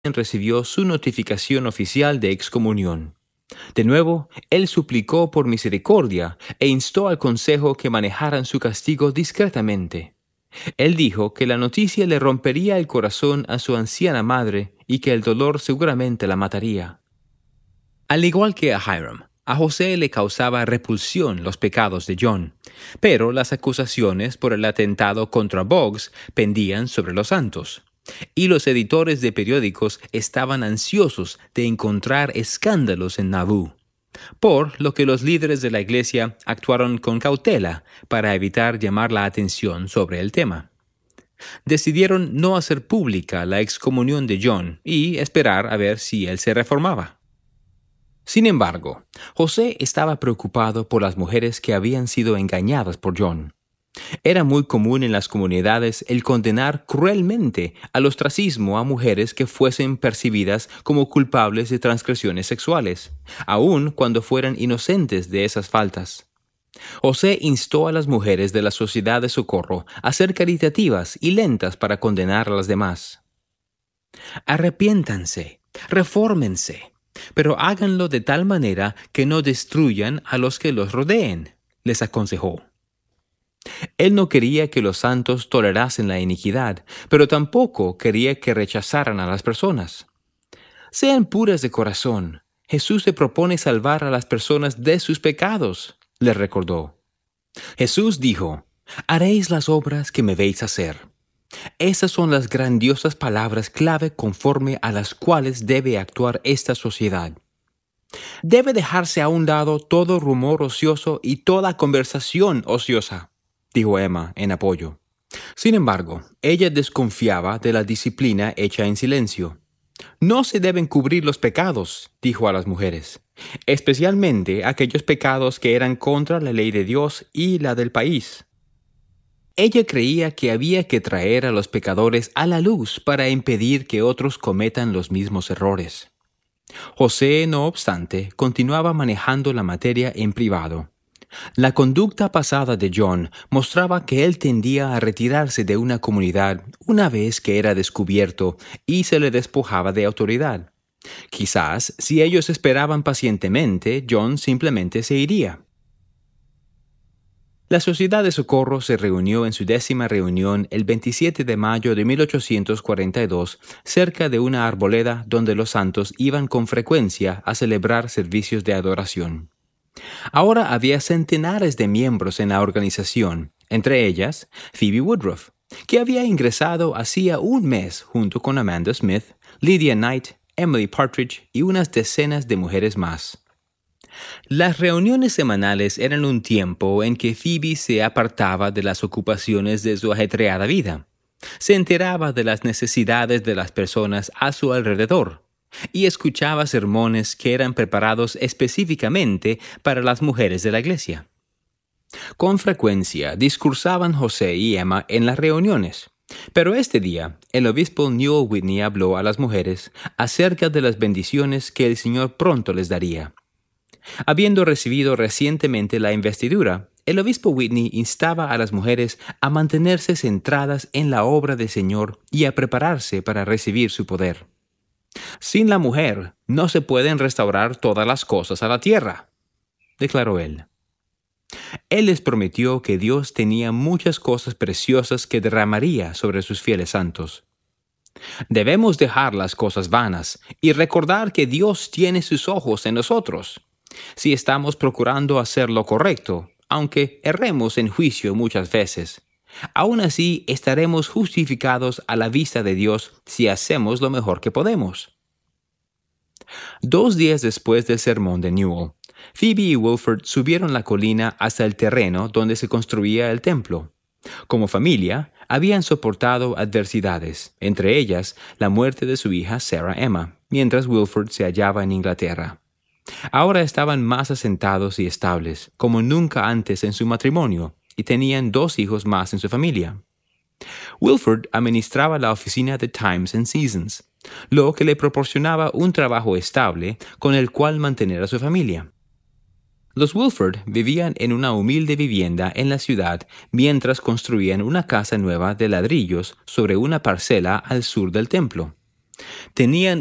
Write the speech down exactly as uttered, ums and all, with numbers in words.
recibió su notificación oficial de excomunión. De nuevo, él suplicó por misericordia e instó al consejo que manejaran su castigo discretamente. Él dijo que la noticia le rompería el corazón a su anciana madre y que el dolor seguramente la mataría. Al igual que a Hiram, a José le causaba repulsión los pecados de John, pero las acusaciones por el atentado contra Boggs pendían sobre los santos, y los editores de periódicos estaban ansiosos de encontrar escándalos en Nauvoo, por lo que los líderes de la iglesia actuaron con cautela para evitar llamar la atención sobre el tema. Decidieron no hacer pública la excomunión de John y esperar a ver si él se reformaba. Sin embargo, José estaba preocupado por las mujeres que habían sido engañadas por John. Era muy común en las comunidades el condenar cruelmente al ostracismo a mujeres que fuesen percibidas como culpables de transgresiones sexuales, aun cuando fueran inocentes de esas faltas. José instó a las mujeres de la Sociedad de Socorro a ser caritativas y lentas para condenar a las demás. Arrepiéntanse, refórmense, pero háganlo de tal manera que no destruyan a los que los rodeen, les aconsejó. Él no quería que los santos tolerasen la iniquidad, pero tampoco quería que rechazaran a las personas. Sean puras de corazón. Jesús se propone salvar a las personas de sus pecados, les recordó. Jesús dijo, «Haréis las obras que me veis hacer». Esas son las grandiosas palabras clave conforme a las cuales debe actuar esta sociedad. Debe dejarse a un lado todo rumor ocioso y toda conversación ociosa, dijo Emma en apoyo. Sin embargo, ella desconfiaba de la disciplina hecha en silencio. No se deben cubrir los pecados, dijo a las mujeres, especialmente aquellos pecados que eran contra la ley de Dios y la del país. Ella creía que había que traer a los pecadores a la luz para impedir que otros cometan los mismos errores. José, no obstante, continuaba manejando la materia en privado. La conducta pasada de John mostraba que él tendía a retirarse de una comunidad una vez que era descubierto y se le despojaba de autoridad. Quizás, si ellos esperaban pacientemente, John simplemente se iría. La Sociedad de Socorro se reunió en su décima reunión el veintisiete de mayo de mil ochocientos cuarenta y dos cerca de una arboleda donde los santos iban con frecuencia a celebrar servicios de adoración. Ahora había centenares de miembros en la organización, entre ellas Phoebe Woodruff, que había ingresado hacía un mes junto con Amanda Smith, Lydia Knight, Emily Partridge y unas decenas de mujeres más. Las reuniones semanales eran un tiempo en que Phoebe se apartaba de las ocupaciones de su ajetreada vida. Se enteraba de las necesidades de las personas a su alrededor y escuchaba sermones que eran preparados específicamente para las mujeres de la iglesia. Con frecuencia discursaban José y Emma en las reuniones, pero este día el obispo Newell Whitney habló a las mujeres acerca de las bendiciones que el Señor pronto les daría. Habiendo recibido recientemente la investidura, el obispo Whitney instaba a las mujeres a mantenerse centradas en la obra del Señor y a prepararse para recibir su poder. Sin la mujer no se pueden restaurar todas las cosas a la tierra, declaró él. Él les prometió que Dios tenía muchas cosas preciosas que derramaría sobre sus fieles santos. Debemos dejar las cosas vanas y recordar que Dios tiene sus ojos en nosotros. Si estamos procurando hacer lo correcto, aunque erremos en juicio muchas veces, aún así estaremos justificados a la vista de Dios si hacemos lo mejor que podemos. Dos días después del sermón de Newell, Phoebe y Wilford subieron la colina hasta el terreno donde se construía el templo. Como familia, habían soportado adversidades, entre ellas la muerte de su hija Sarah Emma, mientras Wilford se hallaba en Inglaterra. Ahora estaban más asentados y estables, como nunca antes en su matrimonio, y tenían dos hijos más en su familia. Wilford administraba la oficina de Times and Seasons, lo que le proporcionaba un trabajo estable con el cual mantener a su familia. Los Wilford vivían en una humilde vivienda en la ciudad mientras construían una casa nueva de ladrillos sobre una parcela al sur del templo. Tenían